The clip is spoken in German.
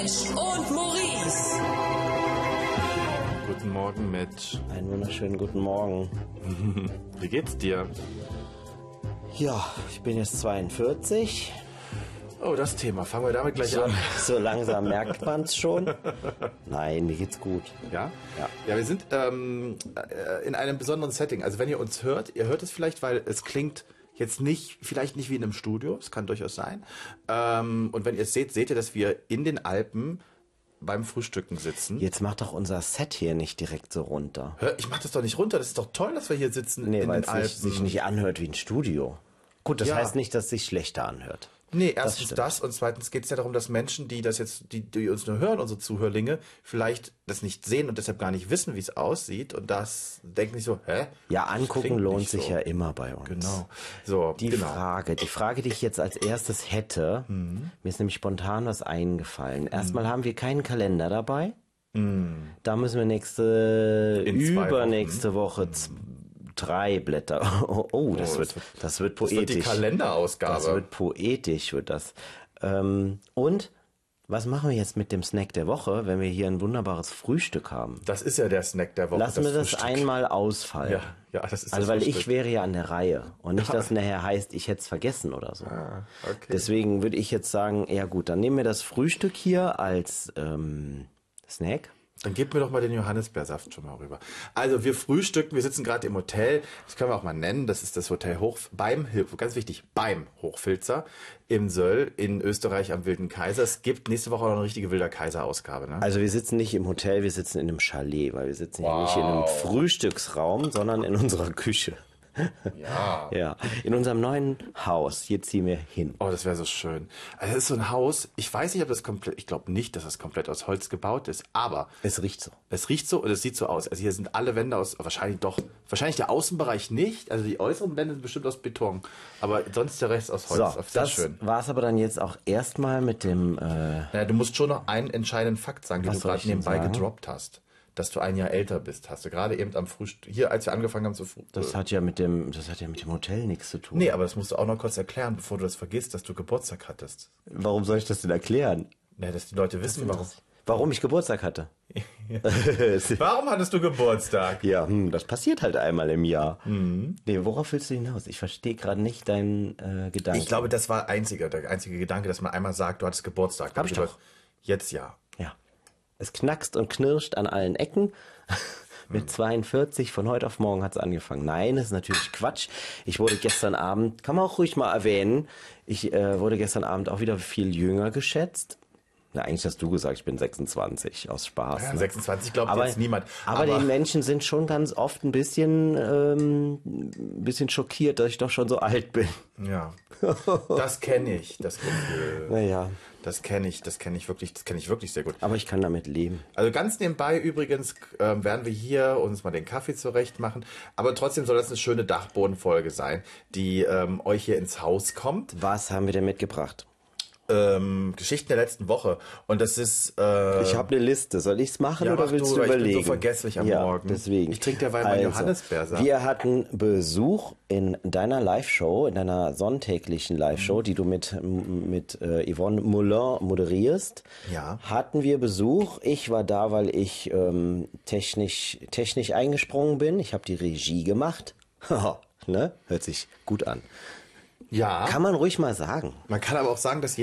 Und Maurice. Guten Morgen, Mitch. Einen wunderschönen guten Morgen. Wie geht's dir? Ja, ich bin jetzt 42. Oh, das Thema. Fangen wir damit gleich an. So langsam merkt man es schon. Nein, mir geht's gut. Ja? Ja. Ja, wir sind in einem besonderen Setting. Also wenn ihr uns hört, ihr hört es vielleicht, weil es klingt jetzt vielleicht nicht wie in einem Studio. Es kann durchaus sein. Und wenn ihr es seht, seht ihr, dass wir in den Alpen beim Frühstücken sitzen. Jetzt macht doch unser Set hier nicht direkt so runter. Hör, ich mach das doch nicht runter. Das ist doch toll, dass wir hier sitzen Nee, in weil den es Alpen. sich nicht anhört wie ein Studio. Gut, das Ja. heißt nicht, dass es sich schlechter anhört. Nee, erstens stimmt. das und zweitens geht es ja darum, dass Menschen, die uns nur hören, unsere Zuhörlinge, vielleicht das nicht sehen und deshalb gar nicht wissen, wie es aussieht und das denken nicht so, hä? Ja, Das angucken klingt lohnt nicht sich so. ja immer bei uns. Genau. So, Die genau. Frage, die ich jetzt als erstes hätte, mir ist nämlich spontan was eingefallen. Erstmal haben wir keinen Kalender dabei. Da müssen wir In 2 übernächste Woche 3 Blätter. Oh, das wird poetisch. Das wird die Kalenderausgabe. Das wird poetisch, wird das. Und was machen wir jetzt mit dem Snack der Woche, wenn wir hier ein wunderbares Frühstück haben? Das ist ja der Snack der Woche. Lassen wir das Frühstück. einmal ausfallen. Ja, das ist Also das weil Frühstück. ich wäre ja an der Reihe und nicht, dass nachher heißt, ich hätte es vergessen oder so. Okay. Deswegen würde ich jetzt sagen, ja gut, dann nehmen wir das Frühstück hier als Snack. Dann gib mir doch mal den Johannisbeersaft schon mal rüber. Also wir frühstücken, wir sitzen gerade im Hotel, das können wir auch mal nennen, das ist das Hotel beim Hochfilzer im Söll in Österreich am Wilden Kaiser. Es gibt nächste Woche noch eine richtige Wilder Kaiser-Ausgabe. Ne? Also wir sitzen nicht im Hotel, wir sitzen in einem Chalet, weil wir sitzen hier nicht in einem Frühstücksraum, sondern in unserer Küche. Ja. Ja, in unserem neuen Haus. Hier ziehen wir hin. Oh, das wäre so schön. Also das ist so ein Haus, ich weiß nicht, ob das komplett, ich glaube nicht, dass das komplett aus Holz gebaut ist, aber Es riecht so. es riecht so und es sieht so aus. Also hier sind alle Wände aus, wahrscheinlich der Außenbereich nicht, also die äußeren Wände sind bestimmt aus Beton, aber sonst der Rest aus Holz. So, Sehr das schön. war's aber dann jetzt auch erstmal mit dem... Naja, du musst schon noch einen entscheidenden Fakt sagen, den Was du soll gerade ich denn nebenbei sagen? gedroppt hast. Dass du ein Jahr älter bist, hast du gerade eben am Frühstück, hier, als wir angefangen haben zu Das hat ja mit dem Hotel nichts zu tun. Nee, aber das musst du auch noch kurz erklären, bevor du das vergisst, dass du Geburtstag hattest. Warum soll ich das denn erklären? Ja, dass die Leute wissen, warum. Warum ich Geburtstag hatte? Warum hattest du Geburtstag? Ja, das passiert halt einmal im Jahr. Nee, worauf willst du hinaus? Ich verstehe gerade nicht deinen Gedanken. Ich glaube, das war der einzige Gedanke, dass man einmal sagt, du hattest Geburtstag. Hab ich doch. Jetzt ja. Ja. Es knackst und knirscht an allen Ecken. Mit 42, von heute auf morgen hat es angefangen. Nein, das ist natürlich Quatsch. Ich wurde gestern Abend, kann man auch ruhig mal erwähnen, ich wurde gestern Abend auch wieder viel jünger geschätzt. Na, eigentlich hast du gesagt, ich bin 26, aus Spaß. Ja, Ne? 26 glaubt jetzt niemand. Aber die Menschen sind schon ganz oft ein bisschen schockiert, dass ich doch schon so alt bin. Ja, das kenne ich, das Gefühl. Naja, Das kenne ich wirklich sehr gut. aber ich kann damit leben. Also ganz nebenbei übrigens werden wir hier uns mal den Kaffee zurecht machen. Aber trotzdem soll das eine schöne Dachbodenfolge sein, die euch hier ins Haus kommt. Was haben wir denn mitgebracht? Geschichten der letzten Woche. Und das ist... Ich habe eine Liste. Soll ich's machen Ja, oder mach willst du, du weil ich bin überlegen? so vergesslich am ja, Morgen. Deswegen. Ich trinke derweil meinen Johannisbeersaft. Wir hatten Besuch in deiner Live-Show, in deiner sonntäglichen Live-Show, die du mit Yvonne Moulin moderierst. Ja. Hatten wir Besuch. Ich war da, weil ich technisch eingesprungen bin. Ich habe die Regie gemacht. Ne? Hört sich gut an. Ja, Kann man ruhig mal sagen. man kann aber auch sagen, dass